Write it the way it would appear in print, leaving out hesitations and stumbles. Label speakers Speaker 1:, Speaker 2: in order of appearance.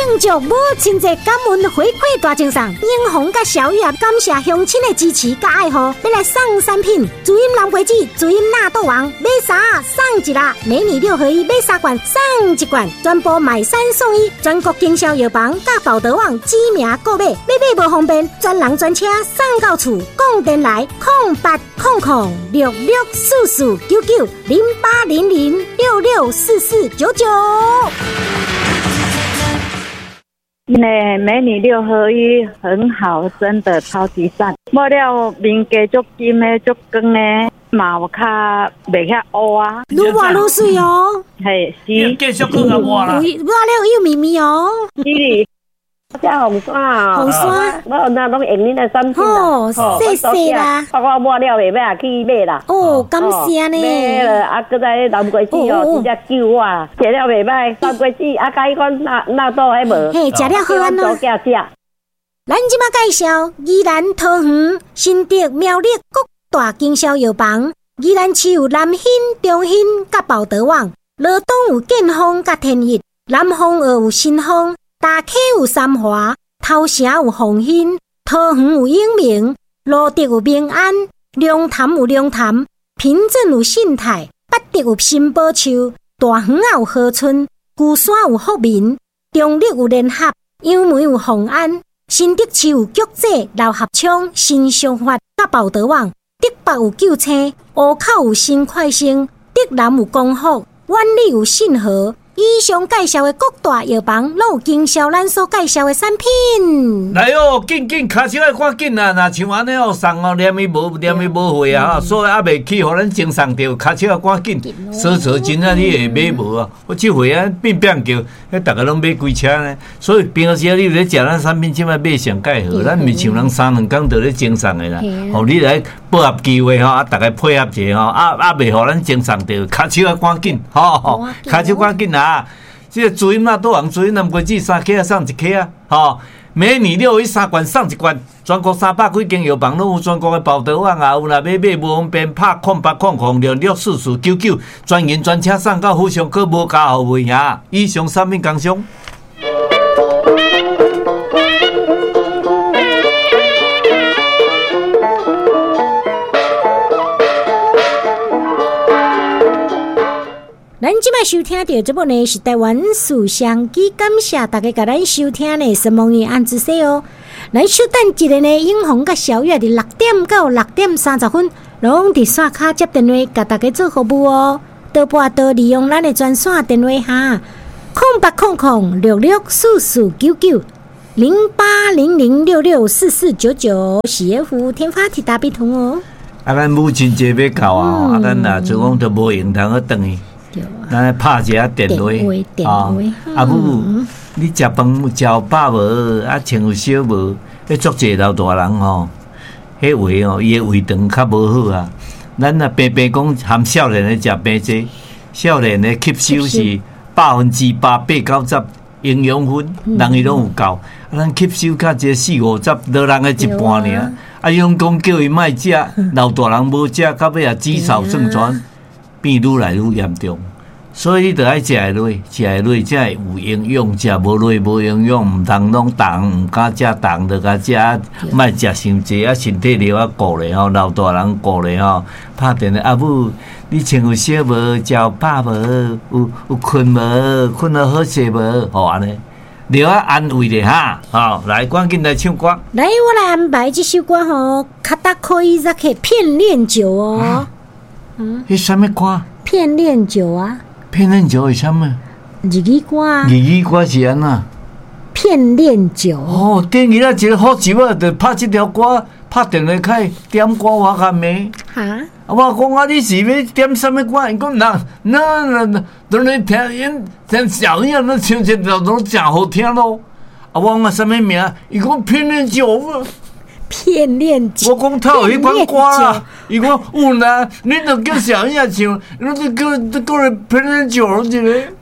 Speaker 1: 庆祝母亲节感恩回馈大赠送，英红甲小玉感谢乡亲的支持甲爱护，要来送产品：主饮蓝桂子、主饮纳豆王，买啥送一啦！美女6合1买3罐送1罐，全部买3送1，全国经销药房甲宝德网知名购买，要买无方便，专人专车送到厝，讲电来08006644990800664499。
Speaker 2: 美女6合1很好，真的超级赞。抹了面加足金的，足光的，嘛有较袂遐乌啊。
Speaker 1: 愈抹愈水哦。
Speaker 2: 嘿，是。
Speaker 3: 继续搁甲抹啦。
Speaker 1: 抹了又绵绵哦。
Speaker 2: 是。这红山啊，
Speaker 1: 红山，
Speaker 2: 我那拢用恁的产品啦。
Speaker 1: 哦，谢谢啦。
Speaker 2: 我抹了袂买去买啦。
Speaker 1: 哦，感谢呢。
Speaker 2: 买了啊，搁在南瓜子哦，真正救我啦。食了袂歹，南瓜子啊，甲迄款纳豆还无。
Speaker 1: 嘿，食了好安哦。咱即马介绍宜兰桃园、新竹、苗栗各大经销药房。宜兰市有南兴、中兴甲宝德旺，罗东有建丰甲天益，南丰有新丰。大溪有三华，头城有鸿兴，桃园有永明，罗德有明安，龙潭有龙潭，平镇有信泰，北德有新宝树，大园有和春，旧山有福民，中立有联合，杨梅有丰安，新竹市有菊济、老合昌、新商发甲宝德旺，竹北有救青，湖口有新快生，竹南有光复，万里有信和。以上介绍的各大药房，都有经销咱所介绍的产品。
Speaker 3: 来哦，紧紧，卡手来赶紧啦！若像安尼哦，送哦，连伊无货啊，所以还袂去，互咱精送着，卡手来赶紧，少真啊，你会买无啊？我即回啊，变叫，迄逐个拢买几车呢？所以平时你有咧食咱产品，即摆买上介好，咱毋像人3、2工就咧精送的啦。互你来把握机会吼，啊，逐个配合者吼，袂互咱精送着，卡手来赶紧，吼，卡手赶紧啦！这个主饮纳豆王、主饮南瓜子3克送1克啊！吼，美女6合1 3罐送1罐，全国300几间药房拢有，全国的宝德旺啊，有若要买无方便，拍0800664499，专营专车送到府上，可无加号费呀！以上产品工商。
Speaker 1: 咱即摆收听到这部呢是台湾书香机，感谢大家甲咱收听呢，什么按姿势哦。咱稍等一个呢，永红甲小月伫6点到6点30分，拢伫线卡接电话，甲大家做服务哦。多拨多利用咱的专线电话哈，0800664499，0800664499，喜悦服务天发提大比通哦。
Speaker 3: 啊，咱母亲节要到啊，咱若就讲都无用通去等伊。咱拍一下电话，啊母，你食饭食饱无？啊，穿有少无？迄足济老大人吼，迄胃哦，伊的胃肠较无好啊。咱啊，平讲含少年的食平济，少年的吸收是8%、8-90%营养分，人伊拢有够。啊，咱吸收较济4-50，老人的一半尔。啊，用讲叫伊莫食，老大人无食，到尾啊脂少症全变愈来愈严重。所以你着爱食下落，食下落才会有营养。食无落无营养，毋通拢重，毋敢食重，着甲食，莫食伤济啊，身体了啊顾咧吼，老大人顾咧吼。拍电话，阿母，你穿有少无？食有饱无？有困无？困得好势无？吼安尼，了啊安慰咧哈。好，来，赶紧来唱歌。
Speaker 1: 来，我来安排这首歌吼，卡达可以再去片恋酒哦。
Speaker 3: 迄什么歌？
Speaker 1: 片恋酒啊。
Speaker 3: 片恋酒是啥物？
Speaker 1: 日语歌啊。
Speaker 3: 日语歌是安怎？
Speaker 1: 片恋酒。
Speaker 3: 哦，等于咱一个好酒啊，就拍这条歌，拍电话开点歌我干咩？
Speaker 1: 哈？
Speaker 3: 我讲啊，你是要点什么歌？伊讲那，都来听因听小音那唱这条都真好听咯。啊，我讲什么名？伊讲片恋酒啊。
Speaker 1: 片恋酒，
Speaker 3: 我讲他有迄款歌啦，伊讲有啦，你著叫小音唱，你著叫人片恋酒一个。